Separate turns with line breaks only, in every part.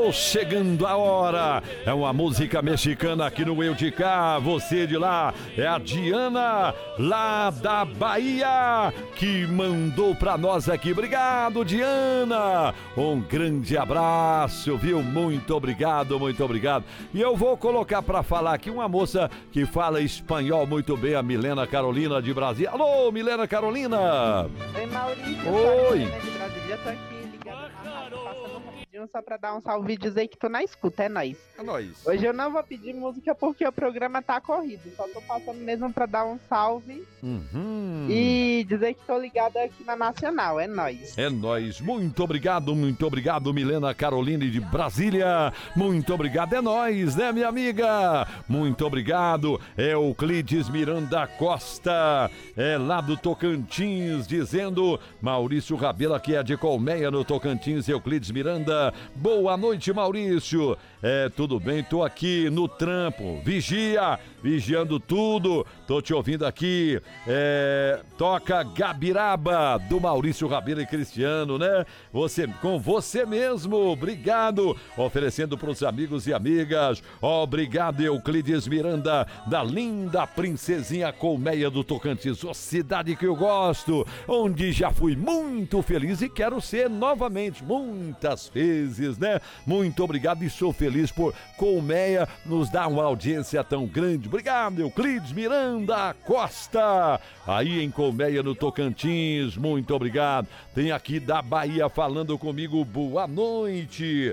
Chegou chegando a hora. É uma música mexicana aqui no Eu de Cá. Você de lá é a Diana, lá da Bahia, que mandou pra nós aqui. Obrigado, Diana. Um grande abraço, viu? Muito obrigado, muito obrigado. E eu vou colocar pra falar aqui uma moça que fala espanhol muito bem, a Milena Carolina de Brasília. Alô, Milena Carolina.
Oi, Maurício.
Oi.
De Brasília, tô aqui ligando na rádio, passando rapidinho só pra dar um salve e dizer que tô na escuta, é nóis.
É nóis.
Hoje eu não vou pedir música porque o programa tá corrido, só tô passando mesmo pra dar um salve e dizer que tô ligada aqui na Nacional, é nóis.
É nóis. Muito obrigado, Milena Caroline de Brasília. Muito obrigado, é nóis, né, minha amiga? Muito obrigado. É Euclides Miranda Costa, é lá do Tocantins, dizendo: Maurício Rabelo, aqui é de Colmeia, no Tocantins, Euclides Miranda. Boa noite, Maurício. Tudo bem, tô aqui no trampo, vigiando tudo, tô te ouvindo aqui. Toca Gabiraba, do Maurício Rabelo e Cristiano, né? Com você mesmo, obrigado, oferecendo pros amigos e amigas. Obrigado, Euclides Miranda, da linda Princesinha Colmeia do Tocantins, a cidade que eu gosto, onde já fui muito feliz e quero ser novamente, muitas vezes, né? Muito obrigado e sou feliz por Colmeia nos dar uma audiência tão grande. Obrigado, Euclides Miranda Costa, aí em Colmeia, no Tocantins, muito obrigado. Tem aqui da Bahia falando comigo, boa noite,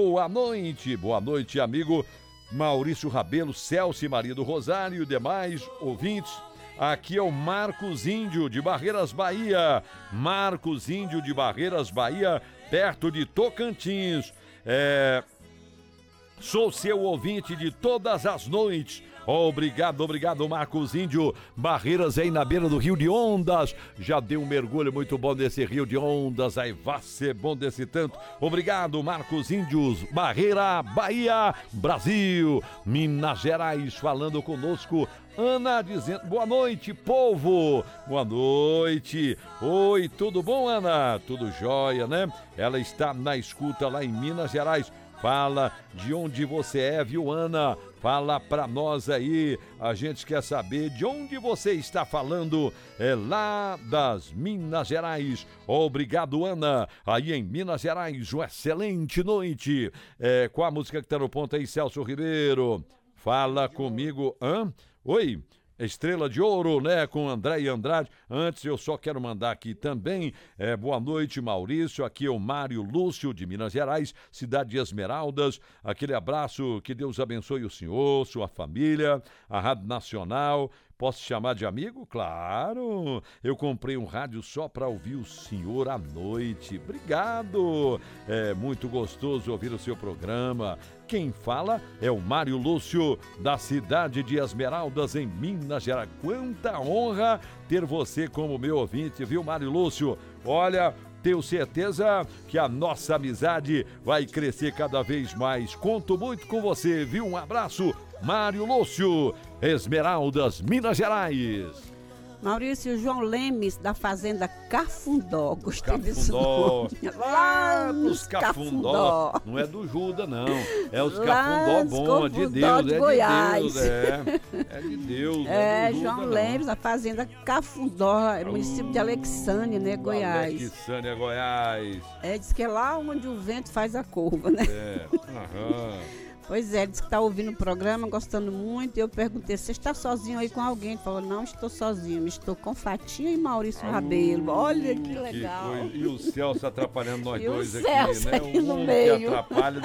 amigo Maurício Rabelo, Celso e Maria do Rosário e demais ouvintes. Aqui é o Marcos Índio de Barreiras, Bahia. Perto de Tocantins. Sou seu ouvinte de todas as noites. Obrigado, Marcos Índio. Barreiras aí na beira do Rio de Ondas. Já deu um mergulho muito bom nesse Rio de Ondas. Aí vai ser bom desse tanto. Obrigado, Marcos Índios. Barreira, Bahia, Brasil, Minas Gerais, falando conosco. Ana dizendo, boa noite, povo. Boa noite. Oi, tudo bom, Ana? Tudo jóia, né? Ela está na escuta lá em Minas Gerais. Fala de onde você é, viu, Ana? Fala pra nós aí, a gente quer saber de onde você está falando, lá das Minas Gerais. Obrigado, Ana, aí em Minas Gerais, uma excelente noite. Com a música que tá no ponto aí, Celso Ribeiro, fala comigo, Oi, Estrela de Ouro, né, com André e Andrade. Antes eu só quero mandar aqui também, boa noite, Maurício, aqui é o Mário Lúcio de Minas Gerais, cidade de Esmeraldas, aquele abraço, que Deus abençoe o senhor, sua família, a Rádio Nacional. Posso chamar de amigo? Claro! Eu comprei um rádio só para ouvir o senhor à noite. Obrigado! É muito gostoso ouvir o seu programa. Quem fala é o Mário Lúcio, da cidade de Esmeraldas, em Minas Gerais. Quanta honra ter você como meu ouvinte, viu, Mário Lúcio? Olha, tenho certeza que a nossa amizade vai crescer cada vez mais. Conto muito com você, viu? Um abraço, Mário Lúcio, Esmeraldas, Minas Gerais.
Maurício, João Lemes, da Fazenda Cafundó. Gostei desse
Cafundó.
nome. Lá
nos Cafundó. Não é do Judas, não. É os Cafundó bom, é de Deus.
De Goiás.
É de Deus.
João Lemes, da Fazenda Cafundó, município de Alexânia, né, Goiás.
Alexânia, Goiás.
Diz que é lá onde o vento faz a curva, né? Pois é, disse que está ouvindo o programa, gostando muito. Eu perguntei, você está sozinho aí com alguém? Ele falou, não estou sozinho, estou com Fatinha e Maurício Rabelo. Olha que legal.
E o Celso atrapalhando nós dois
aqui,
né?
Aqui no meio.
Que atrapalha.